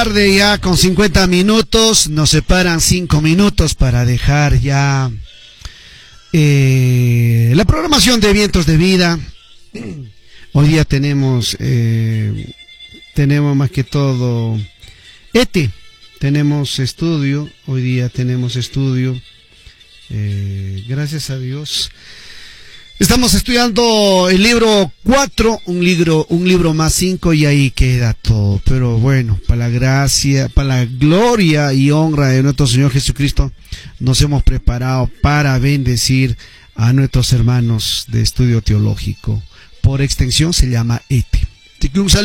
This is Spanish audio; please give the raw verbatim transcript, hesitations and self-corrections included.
Tarde ya con cincuenta minutos, nos separan cinco minutos para dejar ya eh, la programación de Vientos de Vida. Hoy día tenemos, eh, tenemos más que todo E T E, tenemos estudio, hoy día tenemos estudio, eh, gracias a Dios. Estamos estudiando el libro cuatro, un libro, un libro más cinco y ahí queda todo. Pero bueno, para la gracia, para la gloria y honra de nuestro Señor Jesucristo, nos hemos preparado para bendecir a nuestros hermanos de estudio teológico. Por extensión se llama E T E.